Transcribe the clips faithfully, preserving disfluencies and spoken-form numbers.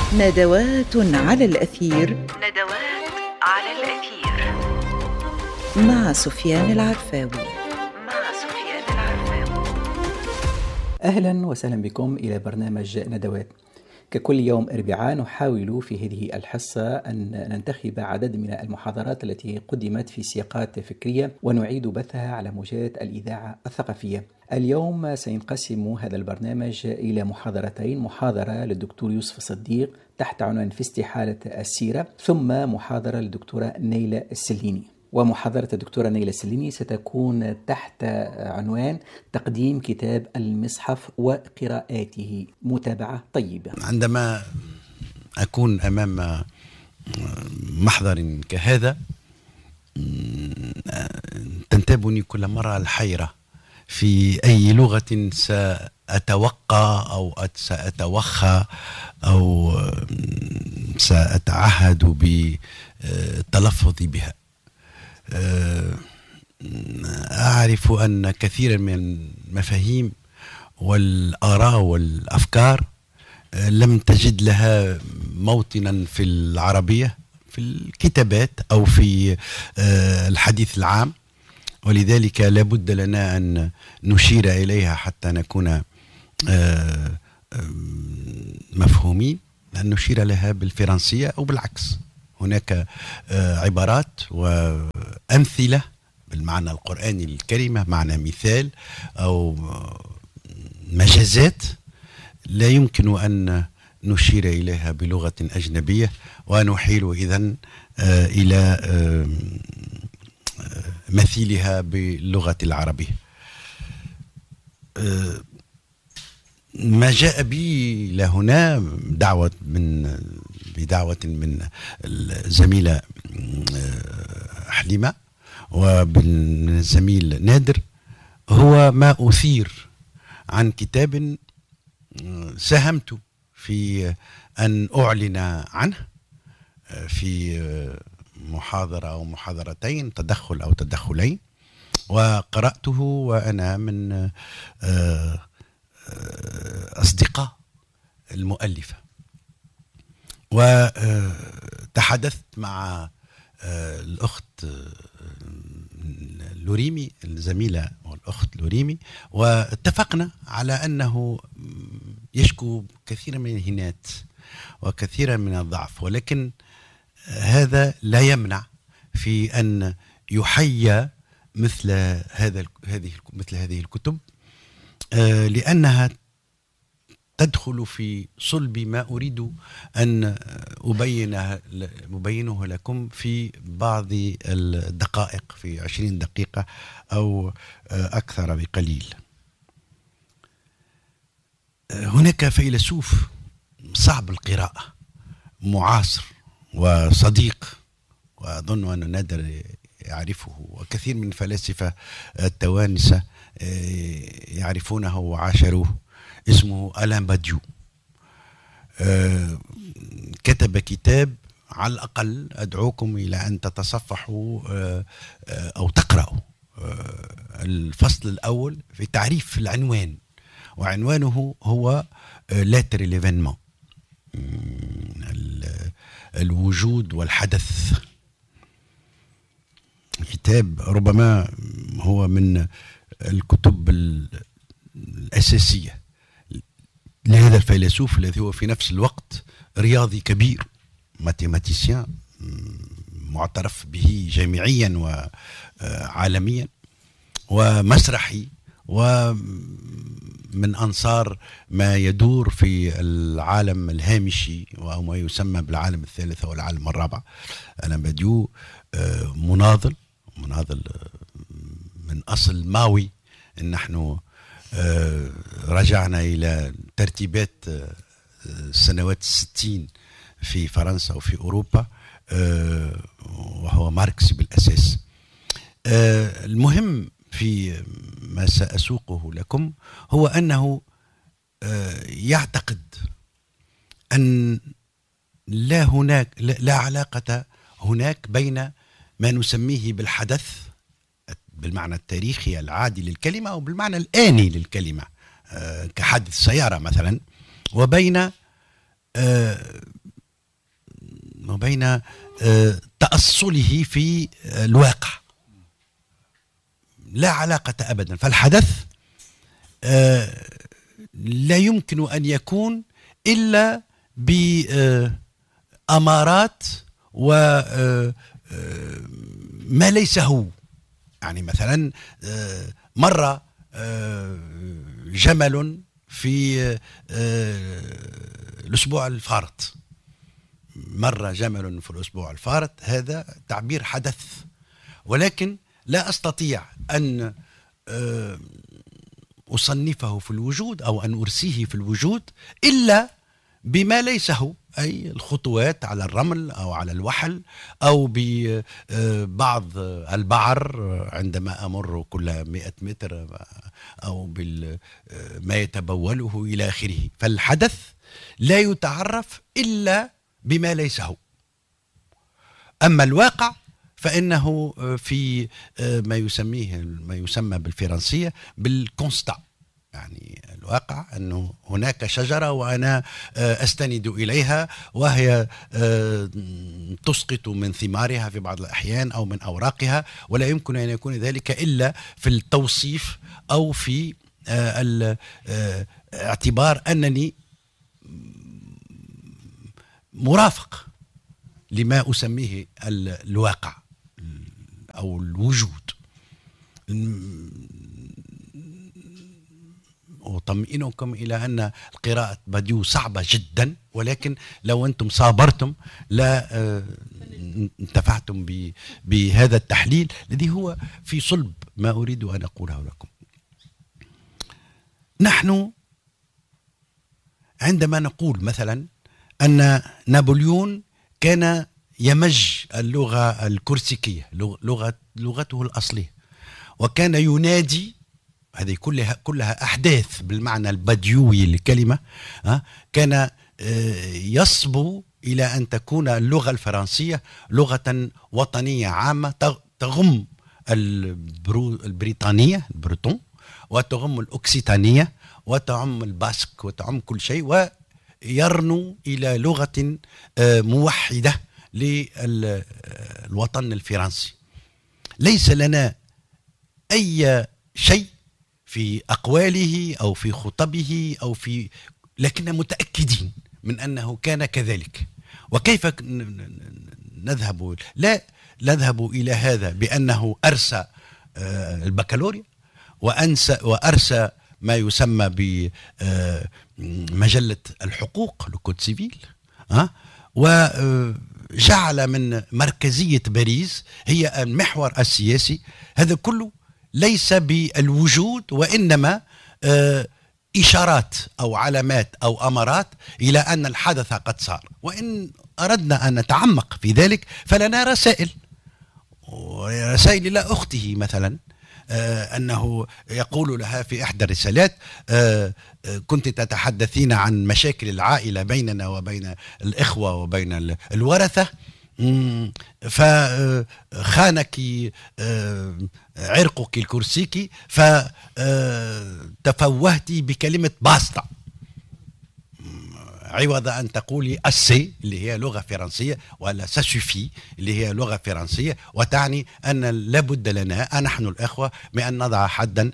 ندوات على الأثير. ندوات على الأثير مع سفيان العرفاوي. مع سفيان العرفاوي. أهلا وسهلا بكم إلى برنامج ندوات. ككل يوم أربعاء نحاول في هذه الحصة أن ننتخب عدد من المحاضرات التي قدمت في سياقات فكرية ونعيد بثها على موجات الإذاعة الثقافية. اليوم سينقسم هذا البرنامج إلى محاضرتين: محاضرة للدكتور يوسف صديق تحت عنوان في استحالة السيرة، ثم محاضرة للدكتورة نيلة السليني. ومحاضرة الدكتورة نيلة السليني ستكون تحت عنوان تقديم كتاب المصحف وقراءاته، متابعة طيبة. عندما أكون أمام محضر كهذا تنتابني كل مرة الحيرة في أي لغة سأتوقع أو سأتوخى أو سأتعهد بالتلفظ بها. أعرف أن كثيرا من المفاهيم والآراء والأفكار لم تجد لها موطنا في العربية في الكتابات أو في الحديث العام، ولذلك لابد لنا أن نشير إليها حتى نكون مفهومين، أن نشير لها بالفرنسية أو بالعكس. هناك عبارات وأمثلة بالمعنى القرآني للكلمة، معنى مثال أو مجازات لا يمكن أن نشير إليها بلغة أجنبية، ونحيل إذن إلى مثيلها باللغة العربية. ما جاء بي لهنا دعوة من بدعوة من الزميلة حليمة وبالزميل نادر هو ما أثير عن كتاب ساهمت في أن أعلن عنه في محاضرة أو محاضرتين، تدخل أو تدخلين، وقرأته وأنا من أصدقاء المؤلفة، وتحدثت مع الأخت لوريمي، الزميلة والأخت لوريمي، واتفقنا على أنه يشكو كثيرا من الهنات وكثيرا من الضعف، ولكن هذا لا يمنع في أن يحيى مثل هذا هذه مثل هذه الكتب، لأنها تدخل في صلب ما أريد أن أبينه أبينه لكم في بعض الدقائق، في عشرين دقيقة أو أكثر بقليل. هناك فيلسوف صعب القراءة، معاصر وصديق، وأظن أن نادر يعرفه، وكثير من الفلاسفة التوانسة يعرفونه وعاشروه، اسمه ألان باديو. كتب كتاب على الأقل أدعوكم إلى أن تتصفحوا أو تقرأوا الفصل الأول في تعريف العنوان، وعنوانه هو لاتر ليفينمون، الوجود والحدث. كتاب ربما هو من الكتب الأساسية لهذا الفيلسوف الذي هو في نفس الوقت رياضي كبير، ماتيماتيسيان معترف به جامعيا وعالميا، ومسرحي، ومن أنصار ما يدور في العالم الهامشي أو ما يسمى بالعالم الثالث أو العالم الرابع. ألان باديو مناضل مناضل من أصل ماوي. نحن رجعنا إلى ترتيبات السنوات الستين في فرنسا وفي أوروبا، وهو ماركسي بالأساس. المهم في ما سأسوقه لكم هو أنه يعتقد أن لا هناك لا علاقة هناك بين ما نسميه بالحدث بالمعنى التاريخي العادي للكلمة أو بالمعنى الآني للكلمة كحادث سيارة مثلا، وبين وبين آه، تأصله في آه، الواقع. لا علاقة أبدا. فالحدث آه، لا يمكن أن يكون إلا بأمارات وما ليس هو. يعني مثلا مرة جمل في الأسبوع الفارط، مرة جمل في الأسبوع الفارط، هذا تعبير حدث، ولكن لا أستطيع أن أصنفه في الوجود أو أن أرسيه في الوجود إلا بما ليس هو، أي الخطوات على الرمل أو على الوحل أو ببعض البعر عندما أمر كل مئة متر أو بما يتبوله إلى آخره. فالحدث لا يتعرف إلا بما ليس هو. أما الواقع فإنه في ما يسميه ما يسمى بالفرنسية بالكونستا. يعني الواقع أنه هناك شجرة وأنا أستند إليها وهي تسقط من ثمارها في بعض الأحيان أو من أوراقها، ولا يمكن أن يكون ذلك إلا في التوصيف أو في الاعتبار أنني مرافق لما أسميه الواقع أو الوجود. أطمئنكم إلى أن القراءة باديو صعبة جدا، ولكن لو أنتم صابرتم لا انتفعتم بهذا التحليل الذي هو في صلب ما أريد أن أقوله لكم. نحن عندما نقول مثلا أن نابليون كان يمج اللغة الكورسيكية، لغة لغته الأصلية، وكان ينادي، هذه كلها كلها أحداث بالمعنى الباديوي للكلمة، كان يصبو إلى أن تكون اللغة الفرنسية لغة وطنية عامة تغم البريطانية البريطون، وتغم الأوكسيتانية، وتعم الباسك، وتعم كل شيء، ويرنو إلى لغة موحدة للوطن الفرنسي. ليس لنا أي شيء في أقواله أو في خطبه أو في، لكن متأكدين من أنه كان كذلك. وكيف نذهب؟ لا نذهب إلى هذا بأنه أرسى البكالوريا وأنسى وأرسى ما يسمى بمجلة الحقوق الكود سيفيل، وجعل من مركزية باريس هي المحور السياسي. هذا كله ليس بالوجود، وإنما إشارات أو علامات أو أمارات إلى أن الحدث قد صار. وإن أردنا أن نتعمق في ذلك فلنا رسائل، ورسائل إلى أخته مثلا، آه أنه يقول لها في إحدى الرسالات: آه آه كنت تتحدثين عن مشاكل العائلة بيننا وبين الإخوة وبين الورثة، فخانك عرقك الكرسيكي فتفوهت بكلمة باستا عوض أن تقولي أسي اللي هي لغة فرنسية، ولا ساسوفي اللي هي لغة فرنسية، وتعني أن لابد لنا نحن الأخوة بأن نضع حدا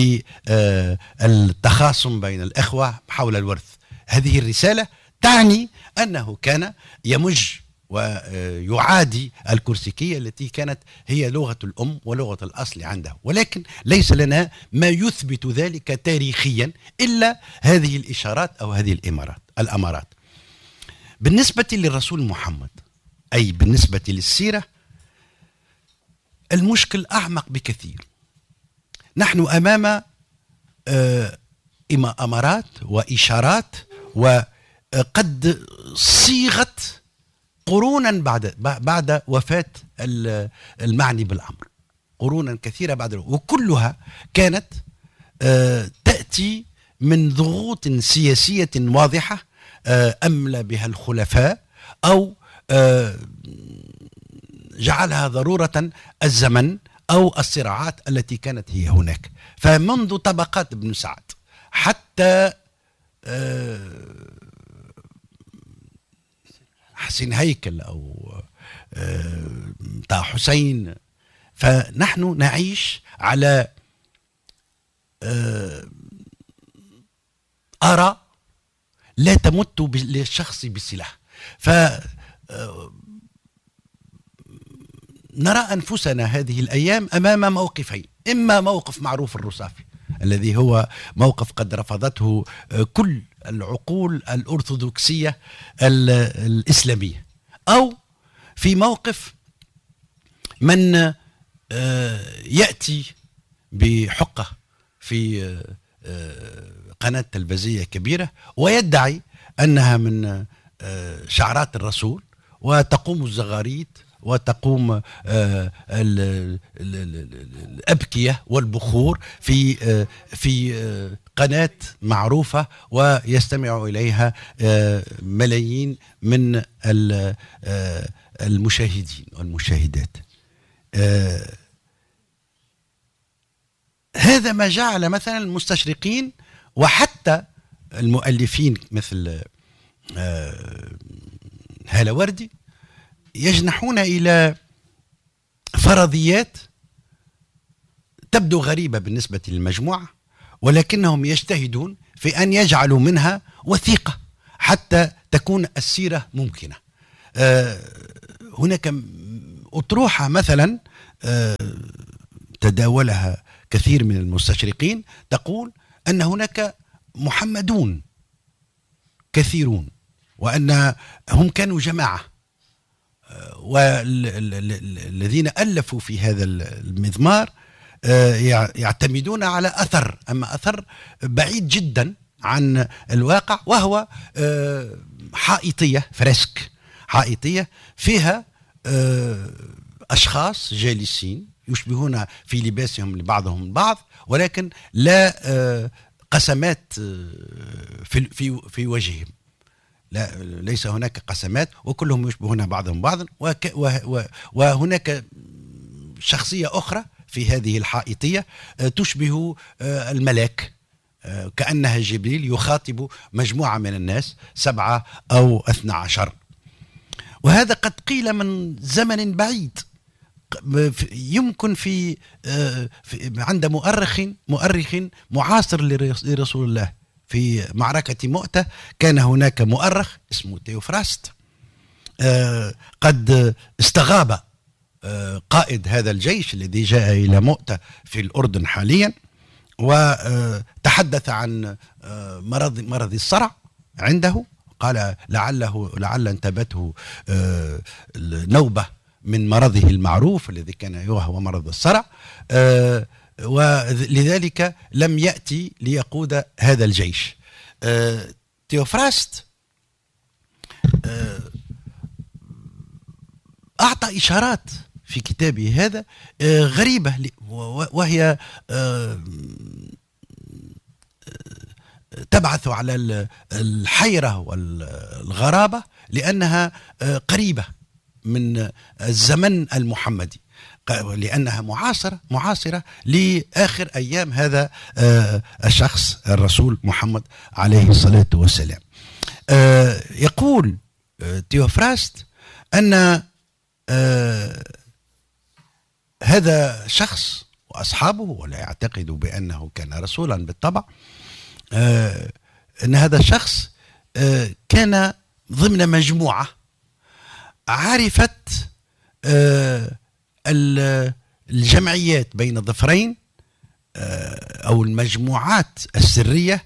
للتخاصم بين الأخوة حول الورث. هذه الرسالة تعني أنه كان يمج ويعادي الكورسيكية التي كانت هي لغة الأم ولغة الأصل عنده، ولكن ليس لنا ما يثبت ذلك تاريخيا إلا هذه الإشارات أو هذه الإمارات الأمارات. بالنسبة للرسول محمد، أي بالنسبة للسيرة، المشكل أعمق بكثير. نحن أمام أمارات وإشارات وقد صيغت قرونا بعد بعد وفاة المعني بالأمر، قرونا كثيرة بعد، وكلها كانت تأتي من ضغوط سياسية واضحة أملى بها الخلفاء أو جعلها ضرورة الزمن أو الصراعات التي كانت هي هناك. فمنذ طبقات ابن سعد حتى حسين هيكل أو طه حسين. فنحن نعيش على آراء لا تمت للشخص بسلاح. ف نرى أنفسنا هذه الأيام أمام موقفين: إما موقف معروف الرصافي الذي هو موقف قد رفضته كل العقول الأرثوذكسية الإسلامية، أو في موقف من يأتي بحقه في قناة تلفزيونية كبيرة ويدعي أنها من شعارات الرسول، وتقوم الزغاريد وتقوم الأبكية والبخور في في قناة معروفة ويستمع إليها ملايين من المشاهدين والمشاهدات. هذا ما جعل مثلا المستشرقين وحتى المؤلفين مثل هالة وردي يجنحون إلى فرضيات تبدو غريبة بالنسبة للمجموعة، ولكنهم يجتهدون في أن يجعلوا منها وثيقة حتى تكون السيرة ممكنة. هناك أطروحة مثلا تداولها كثير من المستشرقين تقول أن هناك محمدون كثيرون، وأن هم كانوا جماعة، والذين ألفوا في هذا المضمار يعتمدون على أثر، أما أثر بعيد جدا عن الواقع، وهو حائطية، فريسك حائطية فيها أشخاص جالسين يشبهون في لباسهم لبعضهم البعض، ولكن لا قسمات في في في وجههم، لا ليس هناك قسمات، وكلهم يشبهون بعضهم بعضا. وهناك شخصية أخرى في هذه الحائطية تشبه الملاك، كأنها جبريل يخاطب مجموعة من الناس، سبعة أو اثنى عشر. وهذا قد قيل من زمن بعيد، يمكن في عند مؤرخ مؤرخ معاصر لرسول الله في معركة مؤتة، كان هناك مؤرخ اسمه تيوفراست قد استغاب قائد هذا الجيش الذي جاء إلى مؤتة في الأردن حاليا، وتحدث عن مرض مرض الصرع عنده. قال لعله لعل انتابته نوبة من مرضه المعروف الذي كان وهو مرض الصرع، ولذلك لم يأتي ليقود هذا الجيش. تيوفراست أعطى إشارات في كتابه هذا غريبة، وهي تبعث على الحيرة والغرابة، لأنها قريبة من الزمن المحمدي، لأنها معاصرة معاصرة لآخر أيام هذا الشخص الرسول محمد عليه الصلاة والسلام. يقول تيوفراست أن هذا شخص وأصحابه، ولا يعتقد بأنه كان رسولا بالطبع، أن هذا الشخص كان ضمن مجموعة عرفت الجمعيات بين الظفرين أو المجموعات السرية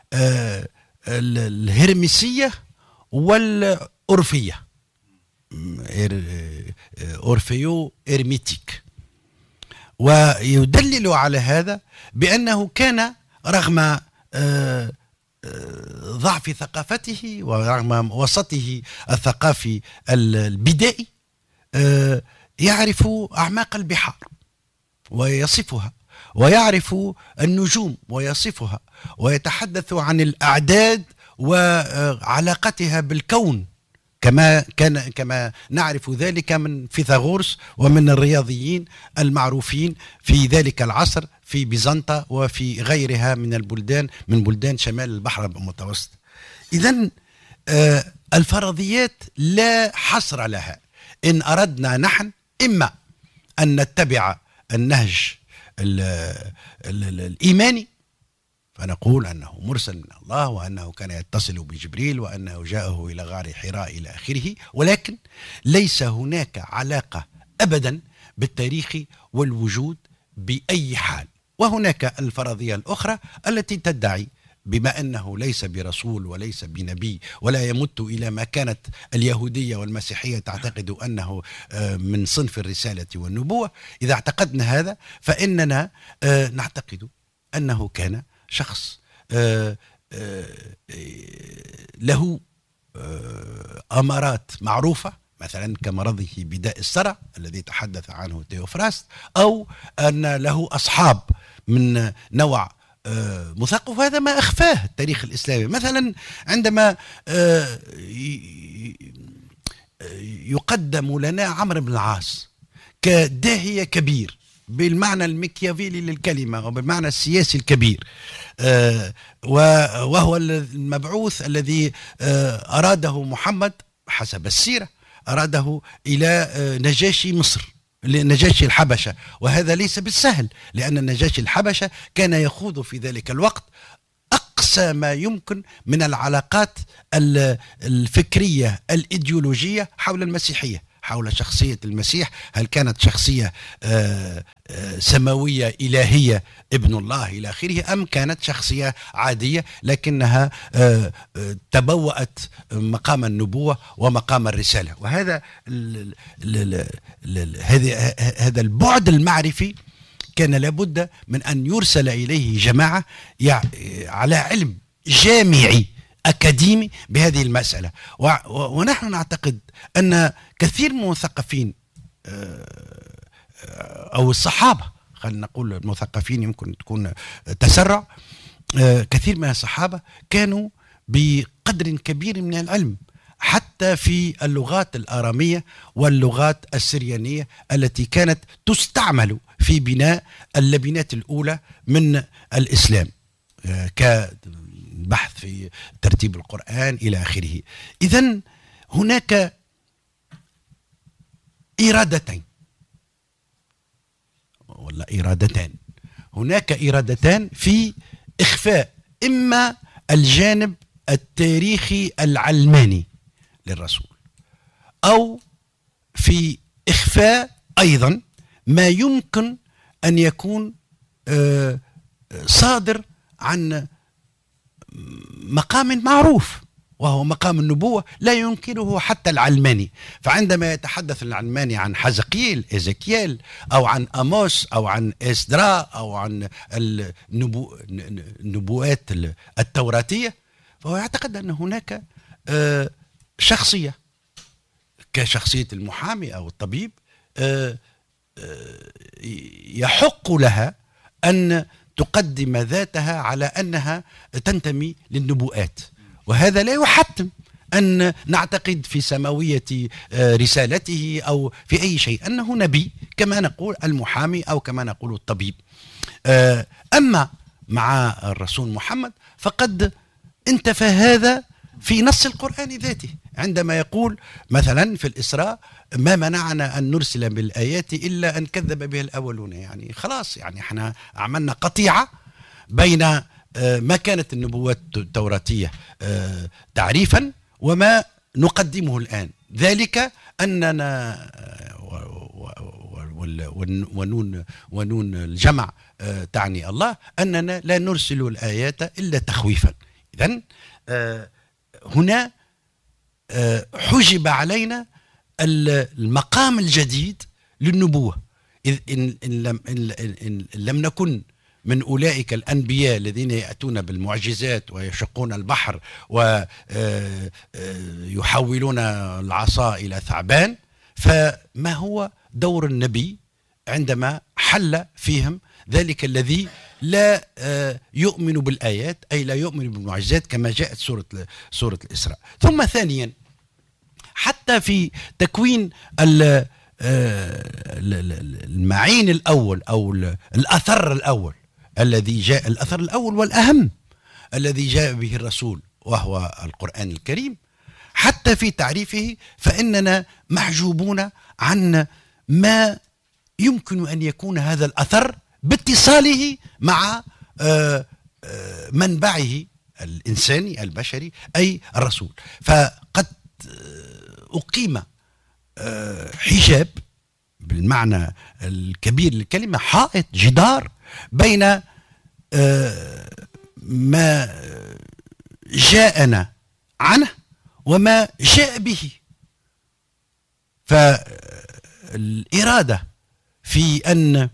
الهرمسية والأورفية، أورفيو إرميتيك. ويدلل على هذا بأنه كان رغم ضعف ثقافته ورغم وسطه الثقافي البدائي يعرف أعماق البحار ويصفها، ويعرف النجوم ويصفها، ويتحدث عن الأعداد وعلاقتها بالكون، كما كان كما نعرف ذلك من فيثاغورس ومن الرياضيين المعروفين في ذلك العصر في بيزنطة وفي غيرها من البلدان من بلدان شمال البحر المتوسط. إذن الفرضيات لا حصر لها. إن أردنا نحن إما أن نتبع النهج ال ال ال الإيماني فنقول أنه مرسل من الله، وأنه كان يتصل بجبريل، وأنه جاءه إلى غار حراء إلى آخره، ولكن ليس هناك علاقة أبدا بالتاريخ والوجود بأي حال. وهناك الفرضية الأخرى التي تدعي بما أنه ليس برسول وليس بنبي ولا يمت إلى ما كانت اليهودية والمسيحية تعتقد أنه من صنف الرسالة والنبوة. إذا اعتقدنا هذا فإننا نعتقد أنه كان شخص له أمارات معروفة، مثلا كمرضه بداء الصرع الذي تحدث عنه تيوفراست، أو أن له أصحاب من نوع مثقف. هذا ما أخفاه التاريخ الإسلامي. مثلا عندما يقدم لنا عمرو بن العاص كداهية كبير بالمعنى المكيافيلي للكلمة وبالمعنى السياسي الكبير، وهو المبعوث الذي أراده محمد حسب السيرة، أراده إلى نجاشي مصر، نجاشي الحبشة، وهذا ليس بالسهل، لأن النجاشي الحبشة كان يخوض في ذلك الوقت أقصى ما يمكن من العلاقات الفكرية الإيديولوجية حول المسيحية، حول شخصية المسيح. هل كانت شخصية سماوية إلهية ابن الله إلى آخره، أم كانت شخصية عادية لكنها تبوأت مقام النبوة ومقام الرسالة؟ وهذا هذا البعد المعرفي كان لابد من أن يرسل إليه جماعة على علم جامعي أكاديمي بهذه المسألة. ونحن نعتقد أن كثير من المثقفين أو الصحابة، خلينا نقول المثقفين يمكن تكون تسرع، كثير من الصحابة كانوا بقدر كبير من العلم حتى في اللغات الآرامية واللغات السريانية التي كانت تستعمل في بناء اللبنات الأولى من الإسلام كبحث في ترتيب القرآن إلى آخره. إذن هناك إرادتين ولا إرادتان هناك إرادتان في إخفاء إما الجانب التاريخي العلماني للرسول، أو في إخفاء أيضا ما يمكن أن يكون صادر عن مقام معروف وهو مقام النبوة لا ينكره حتى العلماني. فعندما يتحدث العلماني عن حزقيل إزكيال أو عن أموس أو عن إسدراء أو عن النبو... النبوات التوراتية، فهو يعتقد أن هناك شخصية كشخصية المحامي أو الطبيب يحق لها أن تقدم ذاتها على أنها تنتمي للنبوءات، وهذا لا يحتم أن نعتقد في سماوية رسالته أو في أي شيء، أنه نبي كما نقول المحامي أو كما نقول الطبيب. أما مع الرسول محمد فقد انتفى هذا في نص القرآن ذاته، عندما يقول مثلا في الإسراء: ما منعنا أن نرسل بالآيات إلا أن كذب بها الأولون. يعني خلاص، يعني احنا عملنا قطيعة بين ما كانت النبوات التوراتية تعريفا وما نقدمه الآن، ذلك أننا ونون ونون الجمع تعني الله، أننا لا نرسل الآيات إلا تخويفا. إذن هنا حجب علينا المقام الجديد للنبوة، إذ إن, إن, لم, إن, إن لم نكن من أولئك الأنبياء الذين يأتون بالمعجزات ويشقون البحر ويحولون العصا إلى ثعبان، فما هو دور النبي عندما حل فيهم ذلك الذي لا يؤمن بالآيات، أي لا يؤمن بالمعجزات كما جاءت سورة سورة الإسراء. ثم ثانيا، حتى في تكوين المعين الأول أو الأثر الأول الذي جاء، الأثر الأول والأهم الذي جاء به الرسول وهو القرآن الكريم، حتى في تعريفه فإننا محجوبون عن ما يمكن أن يكون هذا الأثر باتصاله مع منبعه الإنساني البشري أي الرسول. فقد أقيم حجاب بالمعنى الكبير للكلمة، حائط، جدار بين ما جاءنا عنه وما جاء به. فالإرادة في أن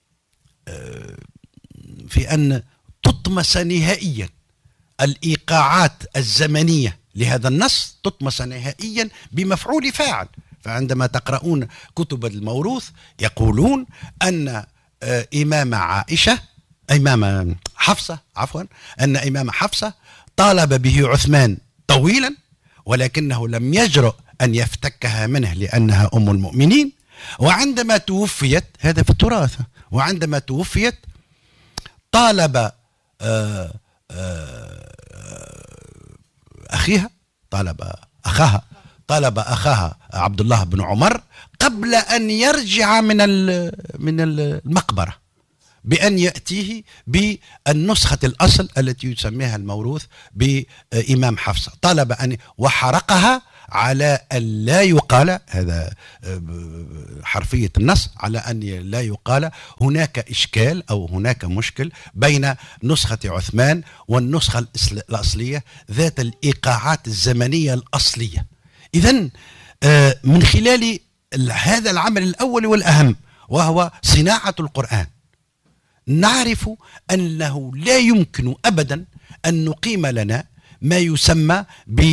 في أن تطمس نهائيا الإيقاعات الزمنية لهذا النص، تطمس نهائيا بمفعول فاعل. فعندما تقرؤون كتب الموروث يقولون أن إمام عائشة إمام حفصة عفوا أن إمام حفصة طالب به عثمان طويلا، ولكنه لم يجرؤ أن يفتكها منه لأنها أم المؤمنين. وعندما توفيت، هذا في التراث، وعندما توفيت طالب آآ آآ أخيها طالب أخاها طالب أخاها عبد الله بن عمر قبل أن يرجع من من المقبرة بأن يأتيه بالنسخة الأصل التي يسميها الموروث بإمام حفصة. طلب أن وحرقها على أن لا يقال، هذا حرفية النص، على أن لا يقال هناك إشكال أو هناك مشكل بين نسخة عثمان والنسخة الأصلية ذات الإيقاعات الزمنية الأصلية. إذن من خلال هذا العمل الأول والأهم وهو صناعة القرآن نعرف أنه لا يمكن أبدا أن نقيم لنا ما يسمى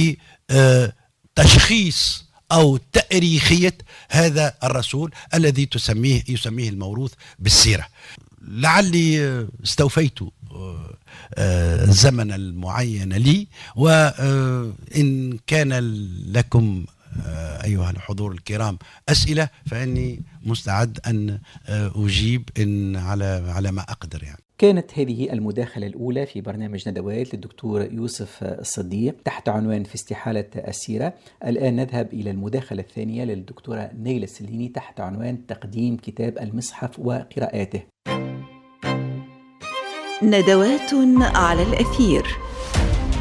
بتشخيص أو تأريخية هذا الرسول الذي تسميه يسميه الموروث بالسيرة. لعلي استوفيت الزمن المعين لي، وإن كان لكم أيها الحضور الكرام أسئلة فإني مستعد أن أجيب إن على على ما أقدر. يعني كانت هذه المداخلة الأولى في برنامج ندوات للدكتور يوسف الصديق تحت عنوان في استحالة السيرة. الآن نذهب إلى المداخلة الثانية للدكتورة نيلة السليني تحت عنوان تقديم كتاب المصحف وقراءاته. ندوات على الأثير.